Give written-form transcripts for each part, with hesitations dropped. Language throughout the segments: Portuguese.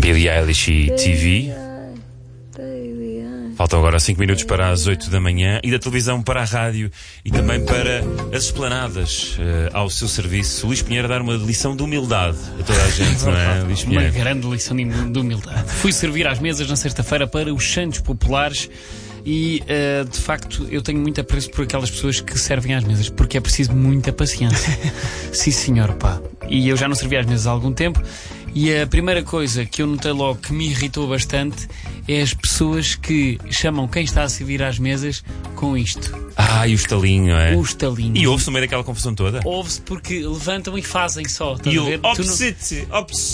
Billie Eilish e TV. Faltam agora 5 minutos para as 8 da manhã. E da televisão para a rádio e também para as esplanadas ao seu serviço. Luís Pinheiro a dar uma lição de humildade a toda a gente, não é, Luís Pinheiro? Uma grande lição de humildade. Fui servir às mesas na sexta-feira para os Santos Populares. E, de facto, eu tenho muito apreço por aquelas pessoas que servem às mesas, porque é preciso muita paciência. Sim, senhor, pá. E eu já não servi às mesas há algum tempo. E a primeira coisa que eu notei logo que me irritou bastante é as pessoas que chamam quem está a servir às mesas com isto. E o estalinho, não é? O estalinho. E ouve-se no meio daquela confusão toda? Ouve-se porque levantam e fazem só. E o opsite.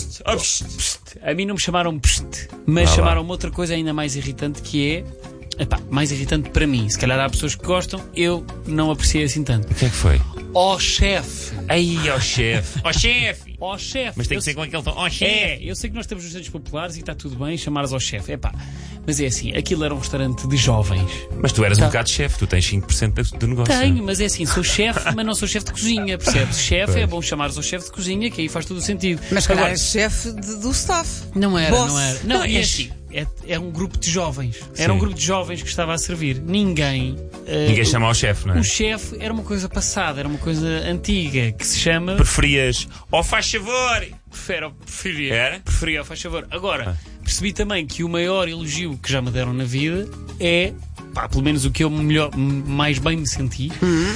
A mim não me chamaram pst, mas chamaram-me outra coisa ainda mais irritante, que é... mais irritante para mim. Se calhar há pessoas que gostam, eu não apreciei assim tanto. O que é que foi? Ó chefe! Ó chefe! Ó chefe! Ó chefe! Mas tem que ser com aquele tom. Ó chefe! Eu sei que nós estamos nos Santos Populares e está tudo bem chamares ao chefe. Mas é assim, aquilo era um restaurante de jovens. Mas tu eras um bocado chefe, tu tens 5% do negócio. Tenho, mas é assim, sou chefe, mas não sou chefe de cozinha, percebes? Chefe é bom chamares ao chefe de cozinha, que aí faz todo o sentido. Mas calhar és chefe do staff. Não era, Boss. não era. Não, é assim. É um grupo de jovens. Era um grupo de jovens que estava a servir. Ninguém chama ao chefe, não é? O chefe era uma coisa passada, era uma coisa antiga, que se chama... Preferias faz favor! Preferia ao faz favor. Agora, percebi também que o maior elogio que já me deram na vida é... pelo menos o que eu mais bem me senti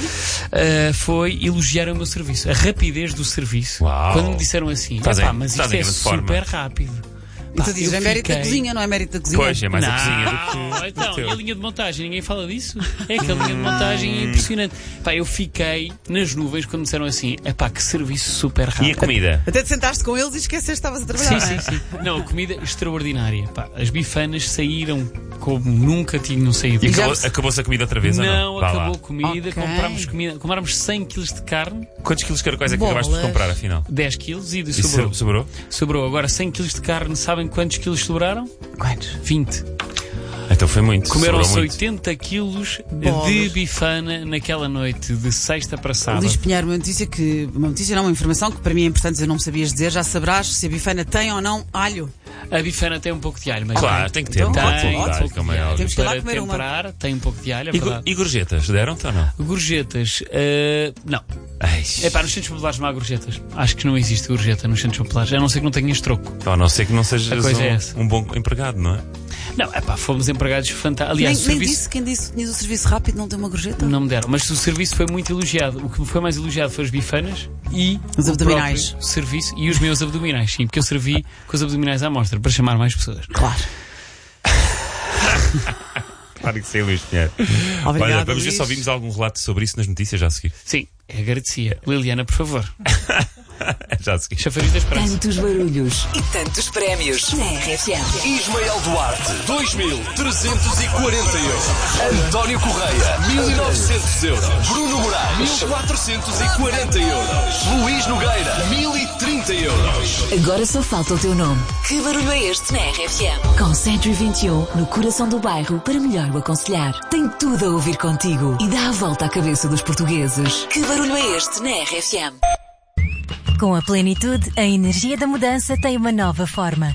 foi elogiar o meu serviço, a rapidez do serviço. Uau. Quando me disseram assim, mas isto é super rápido. E tu dizes, é mérito da cozinha, não é mérito da cozinha? Pois, é mais a cozinha do que então, o teu. e a linha de montagem, ninguém fala disso? É que a linha de montagem é impressionante. Eu fiquei nas nuvens quando me disseram assim, que serviço super rápido. E a comida? Até te sentaste com eles e esqueceste que estavas a trabalhar. Sim. Não, a comida extraordinária. As bifanas saíram como nunca tinham saído. E acabou-se a comida outra vez? Não, ou não? acabou a comida, comprámos 100 kg de carne. Quantos quilos caracóis é que acabaste por comprar, afinal? 10 kg e sobrou? Sobrou. Agora 100 kg de carne, sabem quantos quilos sobraram? Quantos? 20. Então foi muito. Comeram-se 80 quilos de bifana naquela noite, de sexta para sábado. Luís Pinheiro, uma informação que para mim é importante dizer, não me sabias dizer, já saberás se a bifana tem ou não alho. A bifana tem um pouco de alho, mas claro, tem que ter. Temos que para temperar, tem um pouco de alho, é verdade. E gorjetas, deram-te ou não? Gorjetas, não. Nos Santos Populares não há gorjetas. Acho que não existe gorjeta nos Santos Populares, a não ser que não tenhas troco. A não ser que não sejas um bom empregado, não é? Não, fomos empregados fantásticos. Aliás, quem disse que tinhas o serviço rápido não tem uma gorjeta? Não me deram, mas o serviço foi muito elogiado. O que foi mais elogiado foi as bifanas e os abdominais. Serviço e os meus abdominais, sim, porque eu servi com os abdominais à mostra para chamar mais pessoas. Claro. Claro que sim, Luís Pinheiro. Olha, vamos ver se ouvimos algum relato sobre isso nas notícias já a seguir. Sim, agradecia. Liliana, por favor. Já a seguir. Chafariz da Esperança. Tantos barulhos e tantos prémios na RFM. Ismael Duarte, 2.340 euros. António Correia, 1.900 euros. Bruno Moraes, 1.440 euros. Luís Nogueira, 1.030 euros. Agora só falta o teu nome. Que barulho é este na RFM? Com Century 21, no coração do bairro, para melhor o aconselhar. Tem tudo a ouvir contigo e dá a volta à cabeça dos portugueses. Que barulho é este na RFM? Com a Plenitude, a energia da mudança tem uma nova forma.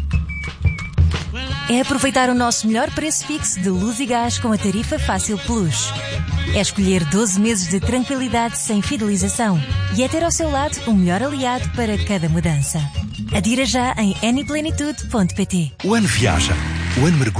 É aproveitar o nosso melhor preço fixo de luz e gás com a tarifa Fácil Plus. É escolher 12 meses de tranquilidade sem fidelização. E é ter ao seu lado o melhor aliado para cada mudança. Adira já em anyplenitude.pt. O ano viaja. O ano mergulha.